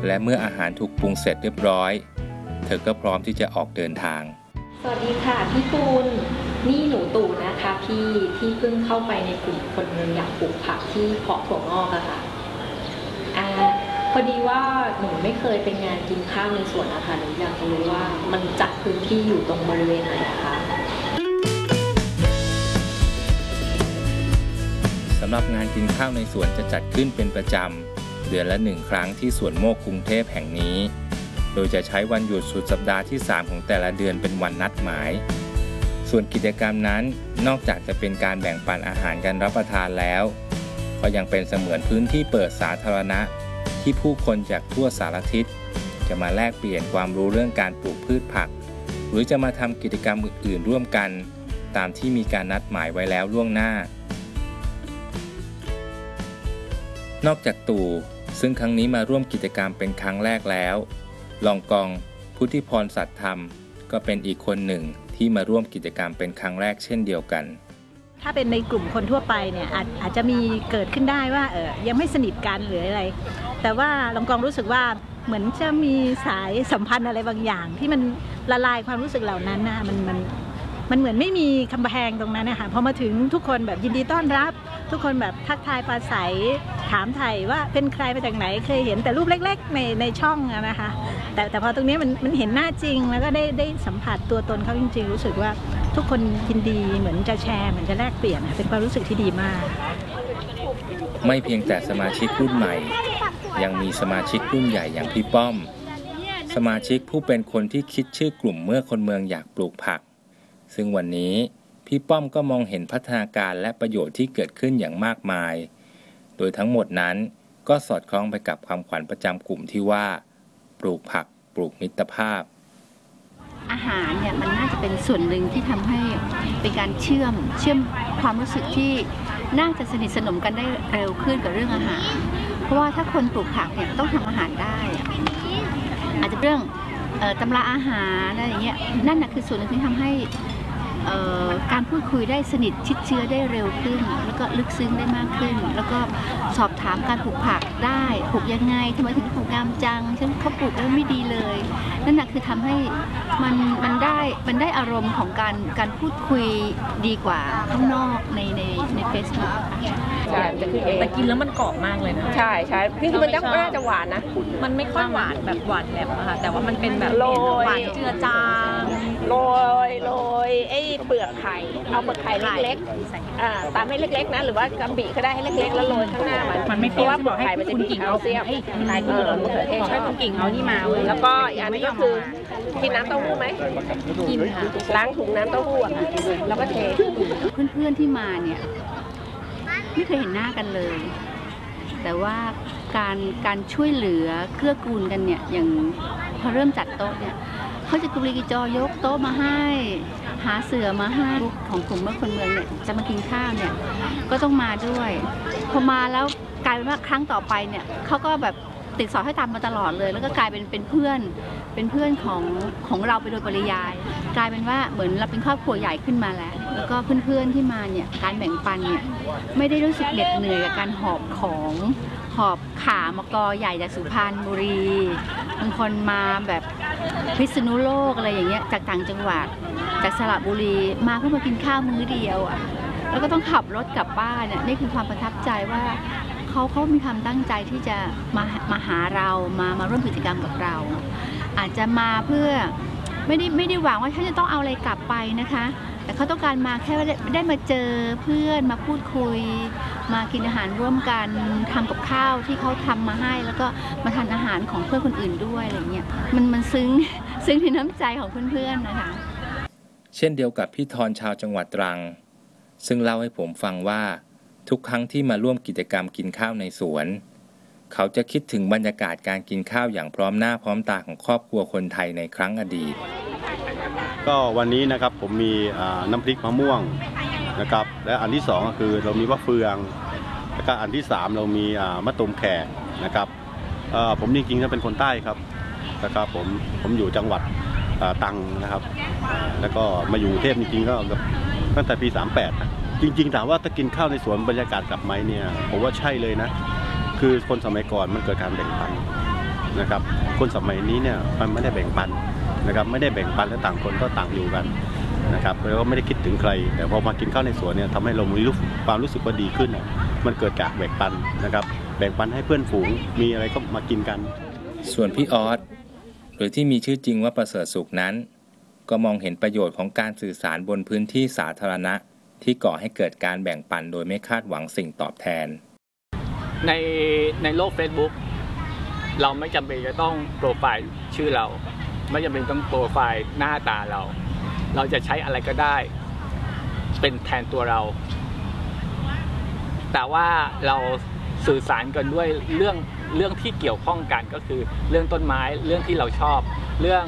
และเมื่ออาหารถูกปรุงเสร็จเรียบร้อยเธอก็พร้อมที่จะออกเดินทางสวัสดีค่ะพี่ตูนนี่หนูตู่นะคะพี่ที่เพิ่งเข้าไปในกลุ่มคนเมืองอยากปลูกผักที่เพาะถั่วงอกอะค่ะพอดีว่าหนูไม่เคยไปงานกินข้าวในสวนนะคะหนูอยากจะรู้ว่ามันจัดพื้นที่อยู่ตรงบริเวณไหนคะสำหรับงานกินข้าวในสวนจะจัดขึ้นเป็นประจำเดือนละ1 ครั้งที่สวนโมกกรุงเทพแห่งนี้โดยจะใช้วันหยุดสุดสัปดาห์ที่3ของแต่ละเดือนเป็นวันนัดหมายส่วนกิจกรรมนั้นนอกจากจะเป็นการแบ่งปันอาหารกันรับประทานแล้วก็ยังเป็นเสมือนพื้นที่เปิดสาธารณะที่ผู้คนจากทั่วสารทิศจะมาแลกเปลี่ยนความรู้เรื่องการปลูกพืชผักหรือจะมาทำกิจกรรมอื่นๆร่วมกันตามที่มีการนัดหมายไว้แล้วล่วงหน้านอกจากตู่ซึ่งครั้งนี้มาร่วมกิจกรรมเป็นครั้งแรกแล้วลองกองพุทธิพรสัตย์ธรรมก็เป็นอีกคนหนึ่งที่มาร่วมกิจกรรมเป็นครั้งแรกเช่นเดียวกันถ้าเป็นในกลุ่มคนทั่วไปเนี่ยอาจจะมีเกิดขึ้นได้ว่ายังไม่สนิทกันหรืออะไรแต่ว่าลองกองรู้สึกว่าเหมือนจะมีสายสัมพันธ์อะไรบางอย่างที่มันละลายความรู้สึกเหล่านั้นนะมันเหมือนไม่มีกำแพงตรงนั้นนะคะพอมาถึงทุกคนแบบยินดีต้อนรับทุกคนแบบทักทายปราศัยถามไถ่ว่าเป็นใครมาจากไหนเคยเห็นแต่รูปเล็กๆในช่องนะคะแต่พอตรงนี้มันเห็นหน้าจริงแล้วก็ได้สัมผัสตัวตนเขาจริงๆรู้สึกว่าทุกคนยินดีเหมือนจะแชร์เหมือนจะแลกเปลี่ยนเป็นความรู้สึกที่ดีมากไม่เพียงแต่สมาชิกรุ่นใหม่ยังมีสมาชิกรุ่นใหญ่อย่างพี่ป้อมสมาชิกผู้เป็นคนที่คิดชื่อกลุ่มเมื่อคนเมืองอยากปลูกผักซึ่งวันนี้พี่ป้อมก็มองเห็นพัฒนาการและประโยชน์ที่เกิดขึ้นอย่างมากมายโดยทั้งหมดนั้นก็สอดคล้องไปกับความขวัญประจำกลุ่มที่ว่าปลูกผักปลูกมิตรภาพอาหารเนี่ยมันน่าจะเป็นส่วนหนึ่งที่ทำให้เป็นการเชื่อมความรู้สึกที่น่าจะสนิทสนมกันได้เร็วขึ้นกับเรื่องอาหารเพราะว่าถ้าคนปลูกผักเนี่ยต้องทำอาหารได้อาจจะเรื่องตำราอาหารอะไรอย่างเงี้ยนั่นนะคือส่วนหนึ่งที่ทำให้การพูดคุยได้สนิทชิดเชื้อได้เร็วขึ้นแล้วก็ลึกซึ้งได้มากขึ้นแล้วก็สอบถามการปลูกผักได้ปลูกยังไงทำไมถึงปลูกงามจังฉันเขาปลูกแล้วไม่ดีเลยนั่นนะคือทำให้มันได้อารมณ์ของการพูดคุยดีกว่าข้างนอกใน Facebook ใช่แต่กินแล้วมันกรอบมากเลยนะใช่พี่คือมันน่าจะหวานนะมันไม่ค่อยหวานแบบหวานแบบค่ะแต่ว่ามันเป็นแบบหวานเจือจางโรยไอ้เปลือกไข่เอาเปลือกไข่เล็กๆตามให้เล็กๆนะหรือว่ากำบิก็ได้ให้เล็กๆแล้วโรยข้างหน้ามันไม่เปรี้ยวบอกให้คุณกิ่งเอาเสี้ยมใช่คุณกิ่งเอานี่มาแล้วก็อีกอันนี้ก็คือกินน้ำเต้าหู้ไหมกินค่ะล้างถุงน้ำเต้าหู้แล้วก็เทเพื่อนๆที่มาเนี่ยไม่เคยเห็นหน้ากันเลยแต่ว่าการช่วยเหลือเกื้อกูลกันเนี่ยอย่างพอเริ่มจัดโต๊ะเนี่ยเขาจะกุลีกิจอยกโต๊ะมาให้หาเสือมาให้ของกลุ่มเมื่อคนเมืองเนี่ยจะมากินข้าวเนี่ยก็ต้องมาด้วยพอมาแล้วกลายเป็นว่าครั้งต่อไปเนี่ยเขาก็แบบติดสอยให้ตามมาตลอดเลยแล้วก็กลายเป็นเพื่อนของเราไปโดยปริยายกลายเป็นว่าเหมือนเราเป็นครอบครัวใหญ่ขึ้นมาแล้วก็เพื่อนๆที่มาเนี่ยการแบ่งปันเนี่ยไม่ได้รู้สึกเหน็ดเหนื่อยกับการหอบขามกอใหญ่จากสุพรรณบุรีบางคนมาแบบพิษณุโลกอะไรอย่างเงี้ยจากต่างจังหวัดจากสระบุรีมาเพื่อมากินข้าวมื้อเดียวอ่ะแล้วก็ต้องขับรถกลับบ้านเนี่ยนี่คือความประทับใจว่าเขามีความตั้งใจที่จะมาหาเรามาร่วมกิจกรรมกับเราอาจจะมาเพื่อไม่ได้หวังว่าท่านจะต้องเอาอะไรกลับไปนะคะแต่เขาต้องการมาแค่ได้มาเจอเพื่อนมาพูดคุยมากินอาหารร่วมกันทำกับข้าวที่เขาทำมาให้แล้วก็มาทานอาหารของเพื่อนคนอื่นด้วยอะไรเงี้ยมันซึ้งในน้ำใจของเพื่อนๆนะคะเช่นเดียวกับพี่ธรชาวจังหวัดตรังซึ่งเล่าให้ผมฟังว่าทุกครั้งที่มาร่วมกิจกรรมกินข้าวในสวนเขาจะคิดถึงบรรยากาศการกินข้าวอย่างพร้อมหน้าพร้อมตาของครอบครัวคนไทยในครั้งอดีตก็วันนี้นะครับผมมีน้ำพริกมะม่วงนะครับและอันที่2ก็คือเรามีมะเฟืองแล้วก็อันที่3เรามีมะตูมแขกนะครับผมจริงๆเป็นคนใต้ครับนะครับผมอยู่จังหวัดตรังนะครับแล้วก็มาอยู่กรุงเทพจริงๆก็ตั้งแต่ปี38นะจริงๆถามว่าถ้ากินข้าวในสวนบรรยากาศกลับไหมเนี่ยผมว่าใช่เลยนะคือคนสมัยก่อนมันเกิดการแบ่งปันนะครับคนสมัยนี้เนี่ยมันไม่ได้แบ่งปันนะครับไม่ได้แบ่งปันและต่างคนก็ต่างอยู่กันนะครับแล้วก็ไม่ได้คิดถึงใครแต่พอมากินข้าวในสวนเนี่ยทำให้เรามีความรู้สึกว่าดีขึ้นมันเกิดจากแบ่งปันนะครับแบ่งปันให้เพื่อนฝูงมีอะไรก็มากินกันส่วนพี่ออสหรือที่มีชื่อจริงว่าประเสริฐสุขนั้นก็มองเห็นประโยชน์ของการสื่อสารบนพื้นที่สาธารณะที่ก่อให้เกิดการแบ่งปันโดยไม่คาดหวังสิ่งตอบแทนในโลก Facebook เราไม่จำเป็นจะต้องโปรไฟล์ชื่อเราไม่จำเป็นต้องโปรไฟล์หน้าตาเราจะใช้อะไรก็ได้เป็นแทนตัวเราแต่ว่าเราสื่อสารกันด้วยเรื่องที่เกี่ยวข้องกันก็คือเรื่องต้นไม้เรื่องที่เราชอบเรื่อง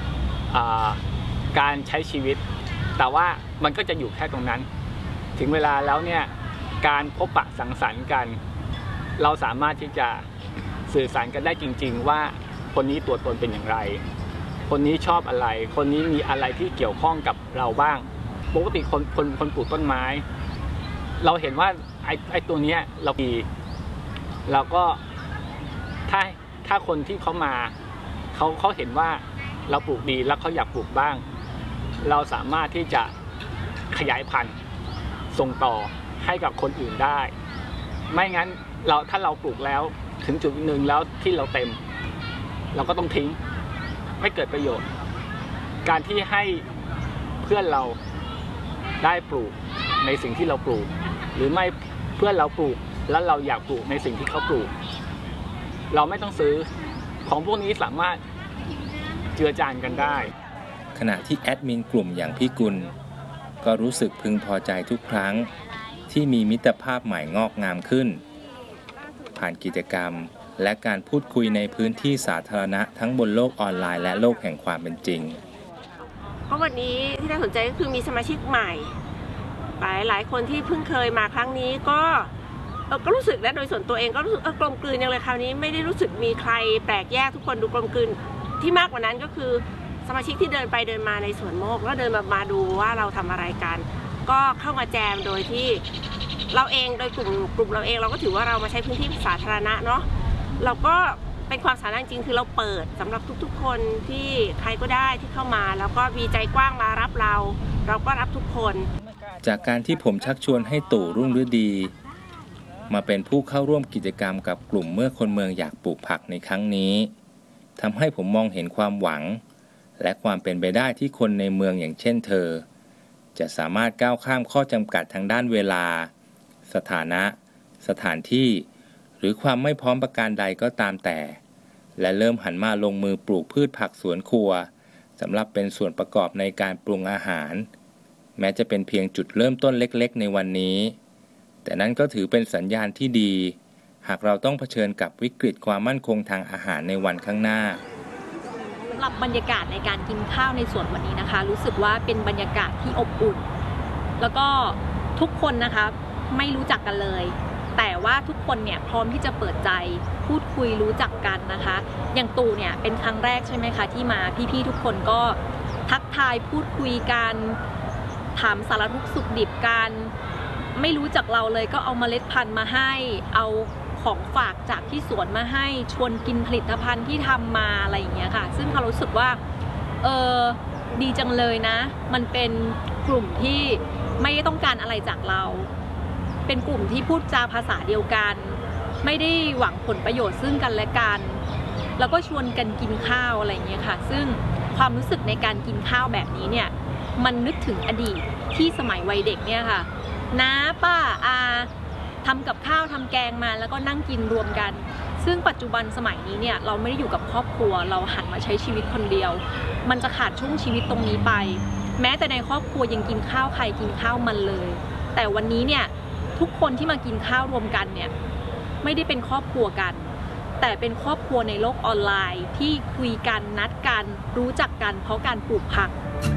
การใช้ชีวิตแต่ว่ามันก็จะอยู่แค่ตรงนั้นถึงเวลาแล้วเนี่ยการพบปะสังสรรค์กันเราสามารถที่จะสื่อสารกันได้จริงๆว่าคนนี้ตัวตนเป็นอย่างไรคนนี้ชอบอะไรคนนี้มีอะไรที่เกี่ยวข้องกับเราบ้างปกติคนปลูกต้นไม้เราเห็นว่าไอ้ตัวเนี้ยเราดีเราก็ถ้าคนที่เขามาเขาเห็นว่าเราปลูกดีแล้วเขาอยากปลูกบ้างเราสามารถที่จะขยายพันธุ์ส่งต่อให้กับคนอื่นได้ไม่งั้นถ้าเราปลูกแล้วถึงจุดหนึ่งแล้วที่เราเต็มเราก็ต้องทิ้งไม่เกิดประโยชน์การที่ให้เพื่อนเราได้ปลูกในสิ่งที่เราปลูกหรือไม่เพื่อนเราปลูกแล้วเราอยากปลูกในสิ่งที่เขาปลูกเราไม่ต้องซื้อของพวกนี้สามารถเจือจานกันได้ขณะที่แอดมินกลุ่มอย่างพี่กุลก็รู้สึกพึงพอใจทุกครั้งที่มีมิตรภาพใหม่งอกงามขึ้นผ่านกิจกรรมและการพูดคุยในพื้นที่สาธารณะทั้งบนโลกออนไลน์และโลกแห่งความเป็นจริงเพราะวันนี้ที่น่าสนใจก็คือมีสมาชิกใหม่หลายคนที่เพิ่งเคยมาครั้งนี้ก็รู้สึกและโดยส่วนตัวเองก็รู้สึกกลมกลืนอย่างเลยคราวนี้ไม่ได้รู้สึกมีใครแปลกแยกทุกคนดูกลมกลืนที่มากกว่านั้นก็คือสมาชิกที่เดินไปเดินมาในสวนโมกแล้วเดินมาดูว่าเราทำอะไรกันก็เข้ามาแจมโดยที่เราเองโดยกลุ่มเราเองเราก็ถือว่าเรามาใช้พื้นที่สาธารณะเนาะเราก็เป็นความสาธารณะจริงคือเราเปิดสำหรับทุกๆคนที่ใครก็ได้ที่เข้ามาแล้วก็มีใจกว้างมารับเราก็รับทุกคนจากการที่ผมชักชวนให้ตู่รุ่งฤดีมาเป็นผู้เข้าร่วมกิจกรรมกับกลุ่มเมื่อคนเมืองอยากปลูกผักในครั้งนี้ทำให้ผมมองเห็นความหวังและความเป็นไปได้ที่คนในเมืองอย่างเช่นเธอจะสามารถก้าวข้ามข้อจำกัดทางด้านเวลาสถานะสถานที่หรือความไม่พร้อมประการใดก็ตามแต่และเริ่มหันมาลงมือปลูกพืชผักสวนครัวสำหรับเป็นส่วนประกอบในการปรุงอาหารแม้จะเป็นเพียงจุดเริ่มต้นเล็กๆในวันนี้แต่นั้นก็ถือเป็นสัญญาณที่ดีหากเราต้องเผชิญกับวิกฤตความมั่นคงทางอาหารในวันข้างหน้าสำหรับบรรยากาศในการกินข้าวในสวนวันนี้นะคะรู้สึกว่าเป็นบรรยากาศที่อบอุ่นแล้วก็ทุกคนนะคะไม่รู้จักกันเลยแต่ว่าทุกคนเนี่ยพร้อมที่จะเปิดใจพูดคุยรู้จักกันนะคะอย่างตู่เนี่ยเป็นครั้งแรกใช่ไหมคะที่มาพี่ๆทุกคนก็ทักทายพูดคุยกันถามสารทุกข์สุขดิบกันไม่รู้จักเราเลยก็เอาเมล็ดพันธุ์มาให้เอาของฝากจากที่สวนมาให้ชวนกินผลิตภัณฑ์ที่ทำมาอะไรอย่างเงี้ยค่ะซึ่งเขารู้สึกว่าดีจังเลยนะมันเป็นกลุ่มที่ไม่ได้ต้องการอะไรจากเราเป็นกลุ่มที่พูดจาภาษาเดียวกันไม่ได้หวังผลประโยชน์ซึ่งกันและกันแล้วก็ชวนกันกินข้าวอะไรอย่างเงี้ยค่ะซึ่งความรู้สึกในการกินข้าวแบบนี้เนี่ยมันนึกถึงอดีตที่สมัยวัยเด็กเนี่ยค่ะน้าป้าอาทำกับข้าวทำแกงมาแล้วก็นั่งกินรวมกันซึ่งปัจจุบันสมัยนี้เนี่ยเราไม่ได้อยู่กับครอบครัวเราหันมาใช้ชีวิตคนเดียวมันจะขาดช่วงชีวิตตรงนี้ไปแม้แต่ในครอบครัวยังกินข้าวใครกินข้าวมันเลยแต่วันนี้เนี่ยทุกคนที่มากินข้าวรวมกันเนี่ยไม่ได้เป็นครอบครัวกันแต่เป็นครอบครัวในโลกออนไลน์ที่คุยกันนัดกันรู้จักกันเพราะการปลูกผัก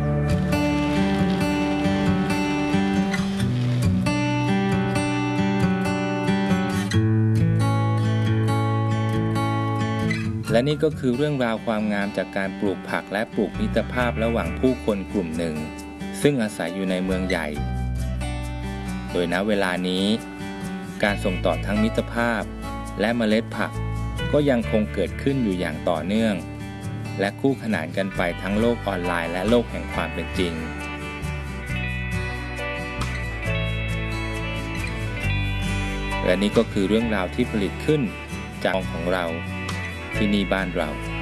และนี่ก็คือเรื่องราวความงามจากการปลูกผักและปลูกมิตรภาพระหว่างผู้คนกลุ่มหนึ่งซึ่งอาศัยอยู่ในเมืองใหญ่โดยณเวลานี้การส่งต่อทั้งมิตรภาพและเมล็ดผักก็ยังคงเกิดขึ้นอยู่อย่างต่อเนื่องและคู่ขนานกันไปทั้งโลกออนไลน์และโลกแห่งความเป็นจริงและนี่ก็คือเรื่องราวที่ผลิตขึ้นจากของเราที่นี่บ้านเรา